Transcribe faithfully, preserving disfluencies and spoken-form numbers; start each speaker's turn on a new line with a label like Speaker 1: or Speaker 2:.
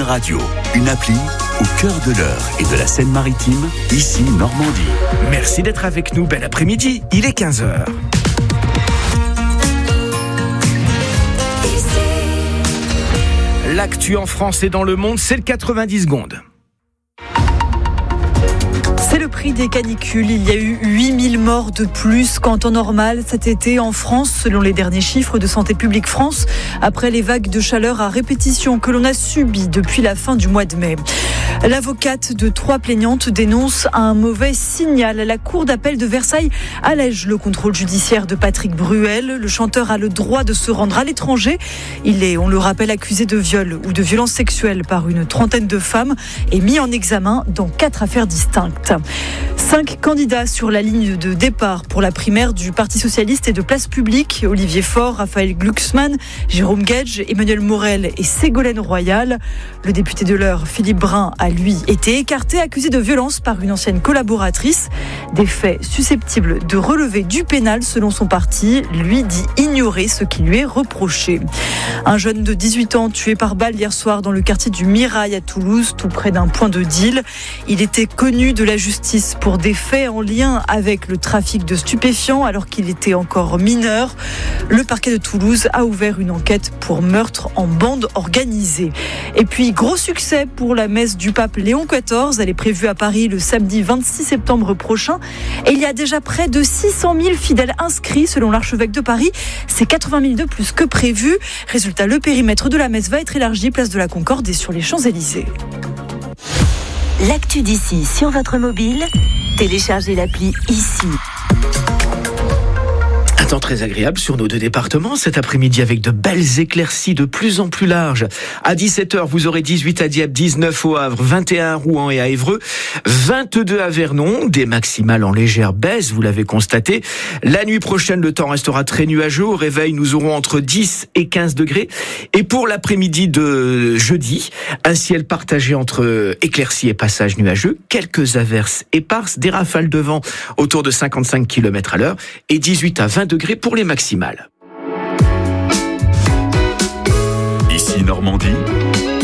Speaker 1: Radio, une appli au cœur de l'Eure et de la Seine-Maritime, ici Normandie.
Speaker 2: Merci d'être avec nous, bel après-midi, il est quinze heures. L'actu en France et dans le monde, c'est le quatre-vingt-dix secondes.
Speaker 3: C'est le prix des canicules. Il y a eu huit mille morts de plus qu'en temps normal cet été en France, selon les derniers chiffres de Santé publique France, après les vagues de chaleur à répétition que l'on a subies depuis la fin du mois de mai. L'avocate de trois plaignantes dénonce un mauvais signal. La cour d'appel de Versailles allège le contrôle judiciaire de Patrick Bruel. Le chanteur a le droit de se rendre à l'étranger. Il est, on le rappelle, accusé de viol ou de violence sexuelle par une trentaine de femmes et mis en examen dans quatre affaires distinctes. Cinq candidats sur la ligne de départ pour la primaire du Parti Socialiste et de Place Publique. Olivier Faure, Raphaël Glucksmann, Jérôme Gage, Emmanuel Morel et Ségolène Royal. Le député de l'Eure, Philippe Brun, a lui été écarté, accusé de violence par une ancienne collaboratrice. Des faits susceptibles de relever du pénal selon son parti. Lui dit ignorer ce qui lui est reproché. Un jeune de dix-huit ans tué par balle hier soir dans le quartier du Mirail à Toulouse, tout près d'un point de deal. Il était connu de la justice pour des faits en lien avec le trafic de stupéfiants alors qu'il était encore mineur. Le parquet de Toulouse a ouvert une enquête pour meurtre en bande organisée. Et puis, gros succès pour la messe du pape Léon quatorze. Elle est prévue à Paris le samedi vingt-six septembre prochain. Et il y a déjà près de six cent mille fidèles inscrits selon l'archevêque de Paris. C'est quatre-vingt mille de plus que prévu. Résultat, le périmètre de la messe va être élargi, place de la Concorde et sur les Champs-Élysées.
Speaker 4: L'actu d'ici sur votre mobile, téléchargez l'appli ici.
Speaker 2: Un temps très agréable sur nos deux départements cet après-midi avec de belles éclaircies de plus en plus larges. À dix-sept heures, vous aurez dix-huit à Dieppe, dix-neuf au Havre, vingt et un à Rouen et à Évreux, vingt-deux à Vernon, des maximales en légère baisse, vous l'avez constaté. La nuit prochaine, le temps restera très nuageux. Au réveil, nous aurons entre dix et quinze degrés. Et pour l'après-midi de jeudi, un ciel partagé entre éclaircies et passages nuageux, quelques averses éparses, des rafales de vent autour de cinquante-cinq kilomètres à l'heure et dix-huit à vingt degrés pour les maximales.
Speaker 1: Ici Normandie,